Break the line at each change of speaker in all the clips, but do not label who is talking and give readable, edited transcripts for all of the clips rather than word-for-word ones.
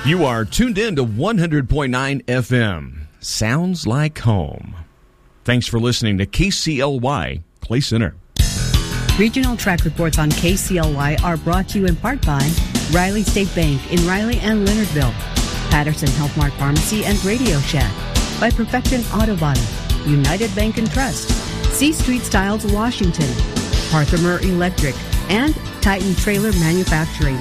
You are tuned in to 100.9 FM. Sounds like home. Thanks for listening to KCLY Clay Center.
Regional track reports on KCLY are brought to you in part by Riley State Bank in Riley and Leonardville, Patterson Health Mart Pharmacy and Radio Shack, by Perfection Auto Body, United Bank and Trust, C Street Styles Washington, Parthermer Electric, and Titan Trailer Manufacturing.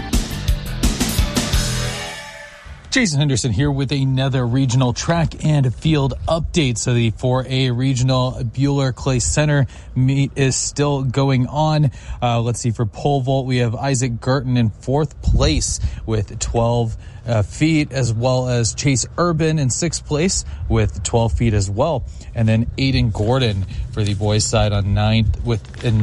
Jason Henderson here with another regional track and field update. So the 4A regional Bueller Clay Center meet is still going on. Let's see, for pole vault, we have Isaac Girton in fourth place with 12 feet, as well as Chase Urban in sixth place with 12 feet as well. And then Aiden Gordon for the boys side on ninth with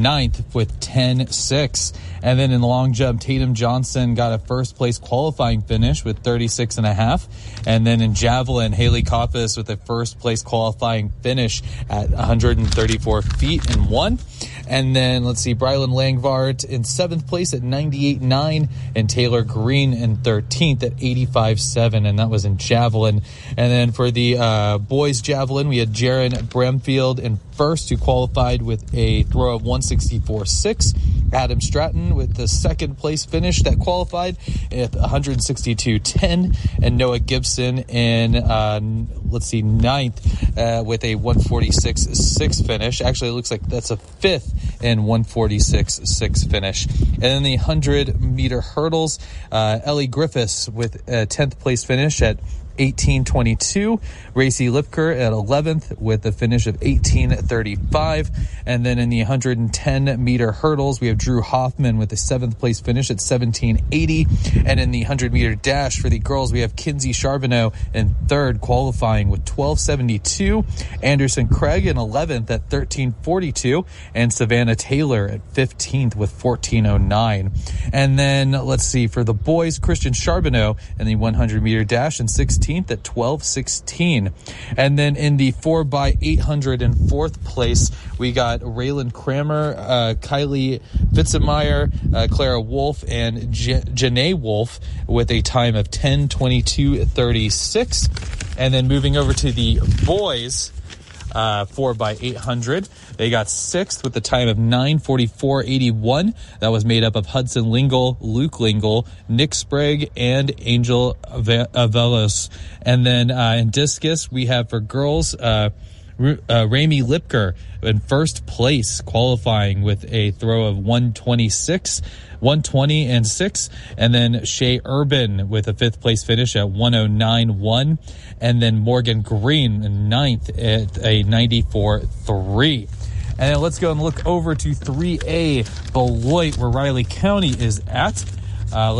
10.6. And then in the long jump, Tatum Johnson got a first place qualifying finish with 36.5. And then in javelin, Haley Koppas with a first place qualifying finish at 134 feet and 1. And then let's see, Brylan Langvart in seventh place at 98.9, and Taylor Green in 13th at 85.7, and that was in javelin. And then for the boys javelin, we had Jaron Bramfield in first, who qualified with a throw of 164.6. Adam Stratton with the second place finish that qualified at 162.10, and Noah Gibson in ninth with a 146.6 finish. Actually, it looks like that's a fifth and 146.6 finish. And then the 100-meter hurdles, Ellie Griffiths with a 10th place finish at 18.22. Racy Lipker at 11th with a finish of 18.35. And then in the 110-meter hurdles, we have Drew Hoffman with a 7th place finish at 17.80. And in the 100-meter dash for the girls, we have Kinsey Charbonneau in third, qualifying with 12.72. Anderson Craig in 11th at 13.42. And Savannah Taylor at 15th with 14.09. And then, let's see, for the boys, Christian Charbonneau in the 100-meter dash in 16th at 12.16. And then in the 4x800 in fourth place, we got Raylan Kramer, Kylie Fitzemeyer, Clara Wolf, and Janae Wolf with a time of 10:22:36. And then moving over to the boys, 4x800. They got sixth with the time of 9:44:81. That was made up of Hudson Lingle, Luke Lingle, Nick Sprague, and Angel Avelos. And then in discus, we have for girls, Rami Lipker in first place, qualifying with a throw of 120.6, and then Shea Urban with a fifth place finish at 109.1, and then Morgan Green in ninth at a 94.3. And then let's go and look over to 3A Beloit, where Riley County is at.